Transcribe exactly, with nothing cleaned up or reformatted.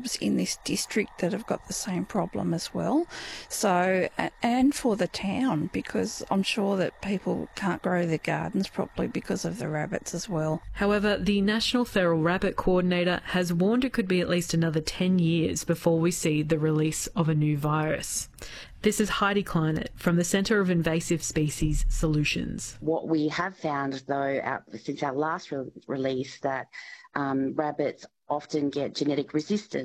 clubs in this district that have got the same problem as well. So, and for the town, because I'm sure that people can't grow their gardens properly because of the rabbits as well. However, the National Feral Rabbit Coordinator has warned it could be at least another ten years before we see the release of a new virus. This is Heidi Kleinert from the Centre of Invasive Species Solutions. What we have found, though, our, since our last re- release, that um, rabbits often get genetic resistance